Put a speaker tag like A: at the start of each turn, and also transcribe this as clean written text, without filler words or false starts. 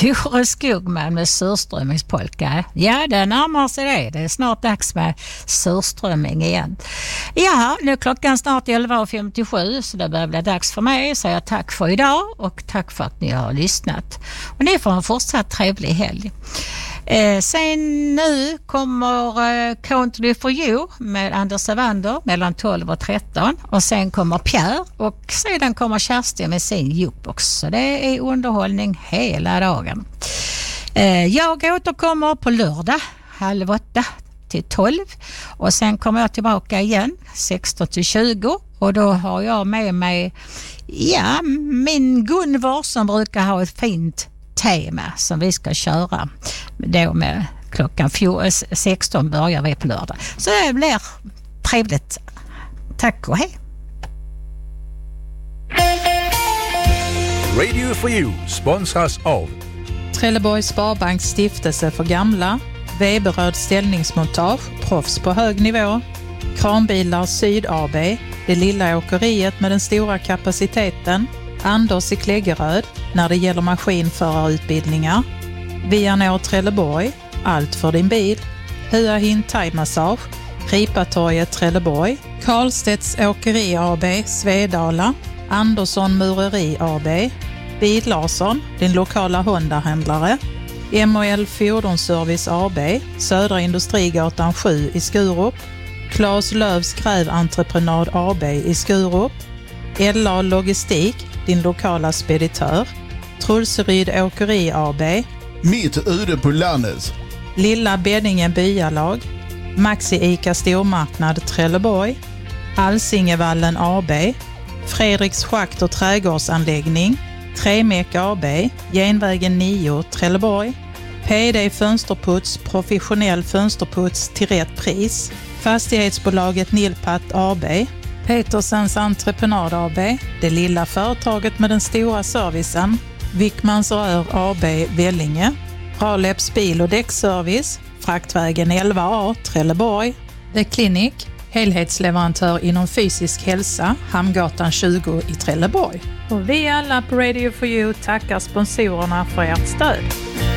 A: Tore Skogman med surströmmingspolka. Ja, det närmar sig det. Det är snart dags med surströmming igen. Ja, nu är klockan snart 11:57 så det börjar bli dags för mig. Så jag tack för idag och tack för att ni har lyssnat. Och ni får en fortsatt trevlig helg. Sen nu kommer Country for You med Anders Savander mellan 12 och 13 och sen kommer Pierre och sedan kommer Kerstin med sin jukebox. Så det är underhållning hela dagen. Jag återkommer på lördag 7:30 till 12 och sen kommer jag tillbaka igen 16 till 20 och då har jag med mig min Gunvor som brukar ha ett fint tema som vi ska köra då med klockan 16 börjar vi på lördag. Så det blir trevligt. Tack och hej.
B: Radio for You sponsras av
C: Trelleborgs Sparbanks stiftelse för gamla, Weberöd ställningsmontage, proffs på hög nivå, Kranbilar Syd AB, det lilla åkeriet med den stora kapaciteten, Anders i Kläggeröd när det gäller maskinförarutbildningar, Vianor Trelleborg, allt för din bil, Hua Hin Thai-massage, Ripatorget Trelleborg, Karlstedts Åkeri AB, Svedala, Andersson Mureri AB, Bil Larsson, din lokala Honda-händlare, MOL Fordonsservice AB, Södra Industrigatan 7 i Skurup, Claes Lövs Gräventreprenad AB i Skurup, LA Logistik, din lokala speditör, Trulseryd Åkeri AB,
D: Mitt ute på landet,
C: Lilla Beddinge Byalag, Maxi Ica Stormarknad Trelleborg, Alsingevallen AB, Fredriks Schakt och trädgårdsanläggning, Tremek AB, Genvägen 9 Trelleborg, PD Fönsterputs, professionell fönsterputs till rätt pris, Fastighetsbolaget Nilpat AB, Petersens Entreprenad AB, det lilla företaget med den stora servicen, Wickmans Rör AB Vellinge, Raleps bil- och däckservice, Fraktvägen 11A Trelleborg, The Clinic, helhetsleverantör inom fysisk hälsa, Hamngatan 20 i Trelleborg. Och vi alla på Radio for You tackar sponsorerna för ert stöd.